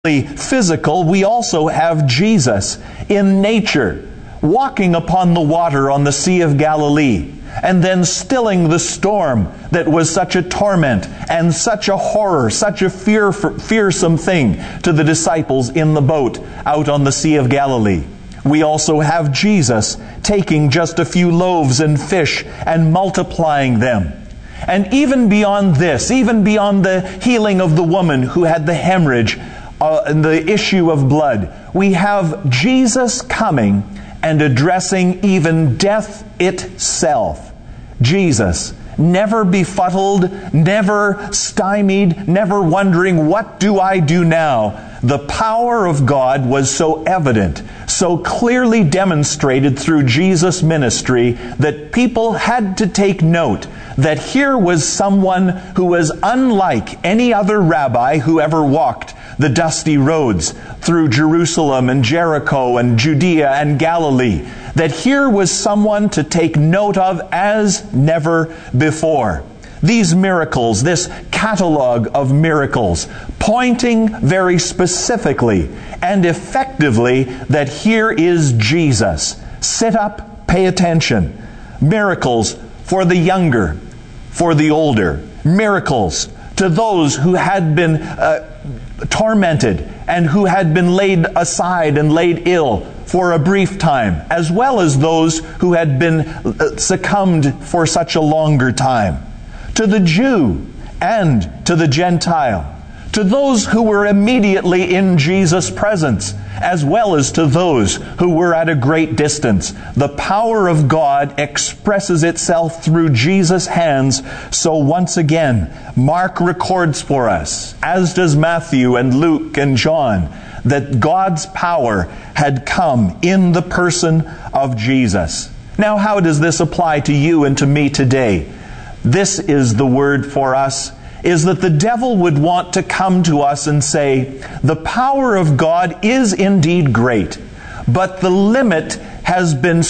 physical, we also have Jesus in nature, walking upon the water on the Sea of Galilee, and then stilling the storm that was such a torment and such a horror, such a fearsome thing to the disciples in the boat out on the Sea of Galilee. We also have Jesus taking just a few loaves and fish and multiplying them. And even beyond this, even beyond the healing of the woman who had the hemorrhage, the issue of blood, we have Jesus coming and addressing even death itself. Jesus, never befuddled, never stymied, never wondering, what do I do now? The power of God was so evident, so clearly demonstrated through Jesus' ministry, that people had to take note that here was someone who was unlike any other rabbi who ever walked the dusty roads through Jerusalem and Jericho and Judea and Galilee. That here was someone to take note of as never before. These miracles, this catalog of miracles, pointing very specifically and effectively that here is Jesus. Sit up, pay attention. Miracles for the younger, for the older. Miracles to those who had been tormented and who had been laid aside and laid ill for a brief time, as well as those who had been succumbed for such a longer time. To the Jew and to the Gentile. To those who were immediately in Jesus' presence, as well as to those who were at a great distance. The power of God expresses itself through Jesus' hands. So once again, Mark records for us, as does Matthew and Luke and John, that God's power had come in the person of Jesus. Now, how does this apply to you and to me today? This is the word for us, is that the devil would want to come to us and say, the power of God is indeed great, but the limit has been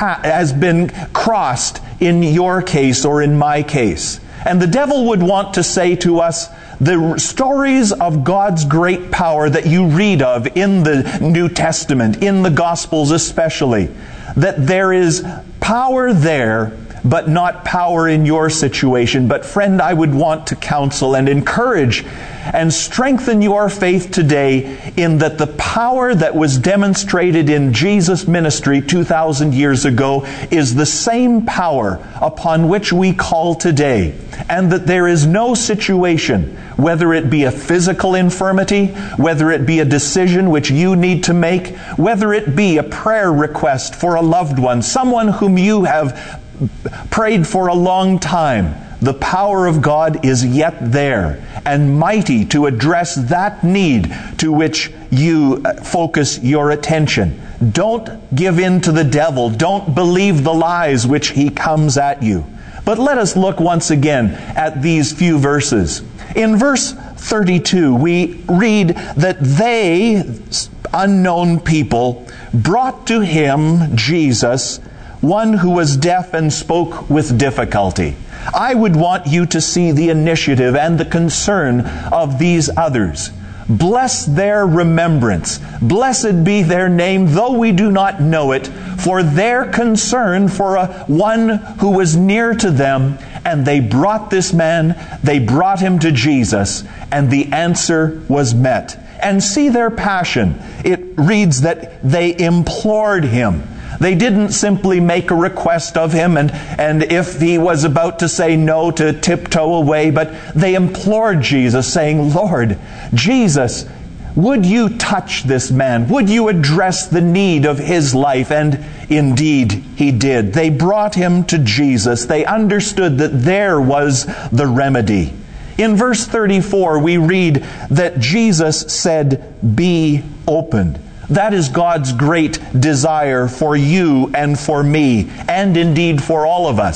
crossed in your case or in my case. And the devil would want to say to us, the stories of God's great power that you read of in the New Testament, in the Gospels especially, that there is power there, but not power in your situation. But friend, I would want to counsel and encourage and strengthen your faith today in that the power that was demonstrated in Jesus' ministry 2,000 years ago is the same power upon which we call today. And that there is no situation, whether it be a physical infirmity, whether it be a decision which you need to make, whether it be a prayer request for a loved one, someone whom you have prayed for a long time, the power of God is yet there and mighty to address that need to which you focus your attention. Don't give in to the devil. Don't believe the lies which he comes at you. But let us look once again at these few verses. In verse 32, we read that they, unknown people, brought to him, Jesus, one who was deaf and spoke with difficulty. I would want you to see the initiative and the concern of these others. Bless their remembrance. Blessed be their name, though we do not know it, for their concern for one who was near to them. And they brought this man, they brought him to Jesus, and the answer was met. And see their passion. It reads that they implored him. They didn't simply make a request of him and if he was about to say no, to tiptoe away, but they implored Jesus, saying, Lord, Jesus, would you touch this man? Would you address the need of his life? And indeed, he did. They brought him to Jesus. They understood that there was the remedy. In verse 34, we read that Jesus said, be opened. That is God's great desire for you and for me, and indeed for all of us.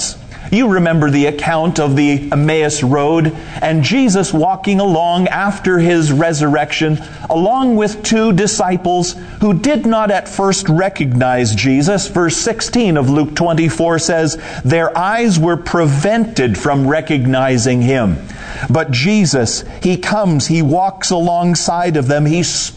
You remember the account of the Emmaus Road and Jesus walking along after his resurrection, along with two disciples who did not at first recognize Jesus. Verse 16 of Luke 24 says, their eyes were prevented from recognizing him. But Jesus, he comes, he walks alongside of them, he